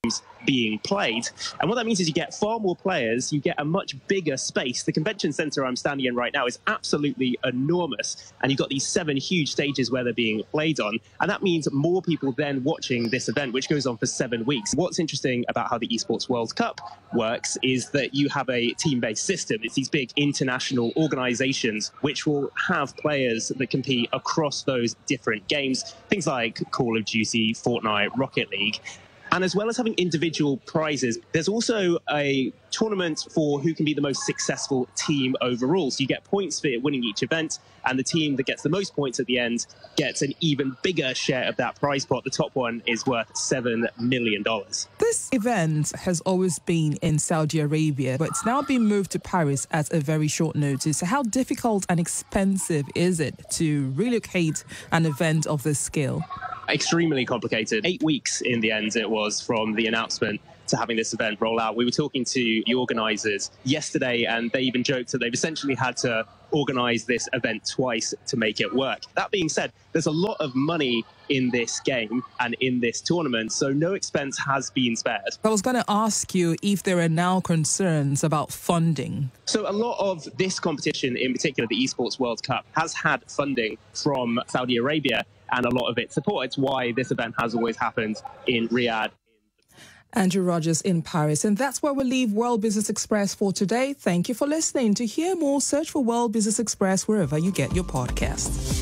being played. And what that means is you get far more players, you get a much bigger space. The convention center I'm standing in right now is absolutely enormous, and you've got these 7 huge stages where they're being played on, and that means more people then watching this event, which goes on for 7 weeks. What's interesting about how the Esports World Cup works is that you have a team-based system. It's these big international organizations which will have players that compete across those different games, things like Call of Duty, Fortnite, Rocket League. And as well as having individual prizes, there's also a tournament for who can be the most successful team overall. So you get points for winning each event, and the team that gets the most points at the end gets an even bigger share of that prize pot. The top one is worth $7 million. This event has always been in Saudi Arabia, but it's now been moved to Paris at a very short notice. How difficult and expensive is it to relocate an event of this scale? Extremely complicated. 8 weeks in the end it was from the announcement to having this event roll out. We were talking to the organisers yesterday, and they even joked that they've essentially had to organise this event twice to make it work. That being said, there's a lot of money in this game and in this tournament, so no expense has been spared. I was going to ask you if there are now concerns about funding. So a lot of this competition, in particular the Esports World Cup, has had funding from Saudi Arabia and a lot of its support. It's why this event has always happened in Riyadh. Andrew Rogers in Paris. And that's where we'll leave World Business Express for today. Thank you for listening. To hear more, search for World Business Express wherever you get your podcasts.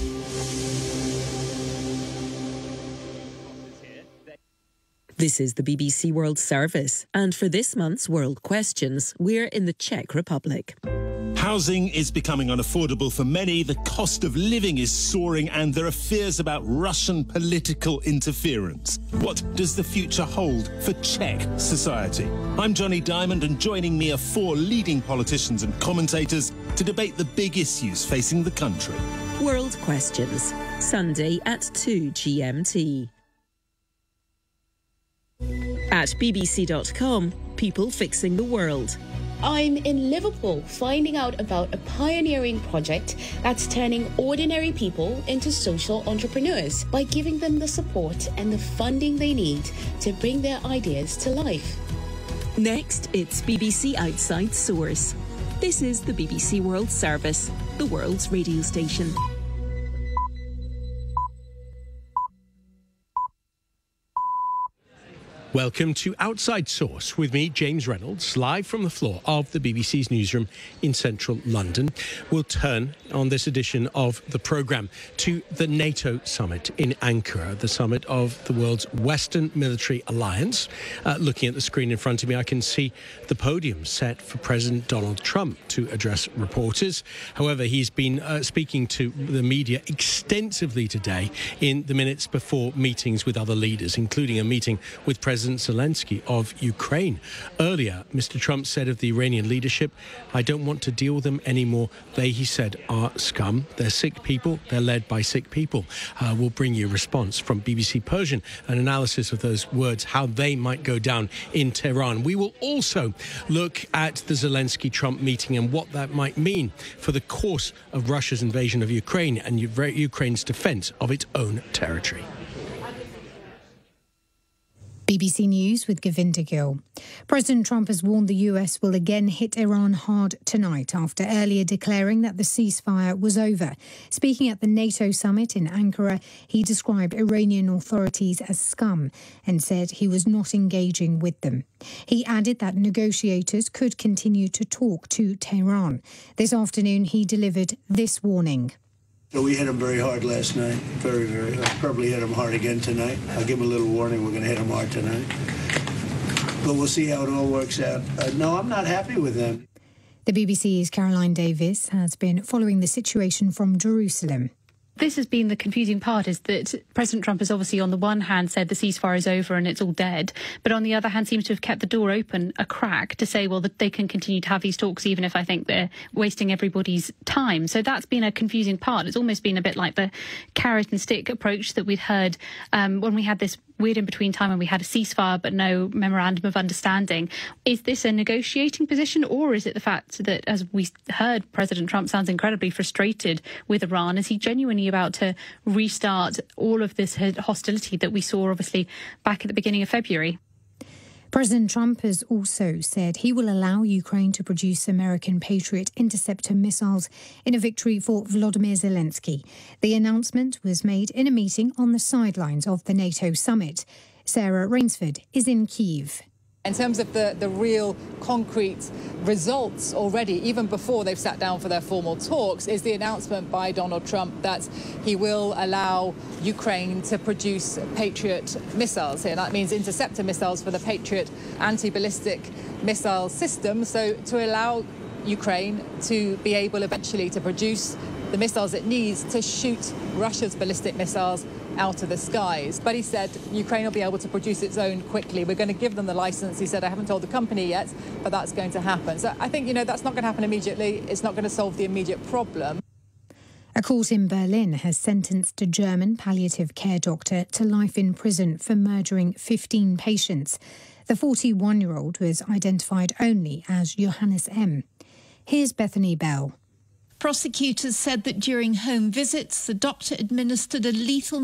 This is the BBC World Service, and for this month's World Questions, we're in the Czech Republic. Housing is becoming unaffordable for many, the cost of living is soaring, and there are fears about Russian political interference. What does the future hold for Czech society? I'm Johnny Diamond, and joining me are 4 leading politicians and commentators to debate the big issues facing the country. World Questions, Sunday at 2 GMT. At bbc.com, people fixing the world. I'm in Liverpool finding out about a pioneering project that's turning ordinary people into social entrepreneurs by giving them the support and the funding they need to bring their ideas to life. Next, it's BBC Outside Source. This is the BBC World Service, the world's radio station. Welcome to Outside Source with me, James Reynolds, live from the floor of the BBC's newsroom in central London. We'll turn on this edition of the programme to the NATO summit in Ankara, the summit of the world's Western military alliance. Looking at the screen in front of me, I can see the podium set for President Donald Trump to address reporters. However, he's been speaking to the media extensively today in the minutes before meetings with other leaders, including a meeting with President Zelensky of Ukraine. Earlier, Mr. Trump said of the Iranian leadership, "I don't want to deal with them anymore. They," he said, "are scum. They're sick people. They're led by sick people." We'll bring you a response from BBC Persian, an analysis of those words, how they might go down in Tehran. We will also look at the Zelensky-Trump meeting and what that might mean for the course of Russia's invasion of Ukraine and Ukraine's defence of its own territory. BBC News with Govinda Gill. President Trump has warned the US will again hit Iran hard tonight after earlier declaring that the ceasefire was over. Speaking at the NATO summit in Ankara, he described Iranian authorities as scum and said he was not engaging with them. He added that negotiators could continue to talk to Tehran. This afternoon, he delivered this warning. So we hit him very hard last night, very, very hard. Probably hit him hard again tonight. I'll give him a little warning, we're going to hit him hard tonight. But we'll see how it all works out. No, I'm not happy with them. The BBC's Caroline Davis has been following the situation from Jerusalem. This has been the confusing part, is that President Trump has obviously on the one hand said the ceasefire is over and it's all dead, but on the other hand seems to have kept the door open a crack to say, well, that they can continue to have these talks even if I think they're wasting everybody's time. So that's been a confusing part. It's almost been a bit like the carrot and stick approach that we'd heard when we had this weird in-between time when we had a ceasefire but no memorandum of understanding. Is this a negotiating position, or is it the fact that, as we heard, President Trump sounds incredibly frustrated with Iran? Is he genuinely about to restart all of this hostility that we saw, obviously, back at the beginning of February? President Trump has also said he will allow Ukraine to produce American Patriot interceptor missiles in a victory for Volodymyr Zelensky. The announcement was made in a meeting on the sidelines of the NATO summit. Sarah Rainsford is in Kyiv. In terms of the real concrete results already, even before they've sat down for their formal talks, is the announcement by Donald Trump that he will allow Ukraine to produce Patriot missiles here. That means interceptor missiles for the Patriot anti-ballistic missile system. So to allow Ukraine to be able eventually to produce the missiles it needs to shoot Russia's ballistic missiles out of the skies. But he said Ukraine will be able to produce its own quickly. We're going to give them the license. He said, I haven't told the company yet, but that's going to happen. So I think, that's not going to happen immediately. It's not going to solve the immediate problem. A court in Berlin has sentenced a German palliative care doctor to life in prison for murdering 15 patients. The 41-year-old was identified only as Johannes M. Here's Bethany Bell. Prosecutors said that during home visits, the doctor administered a lethal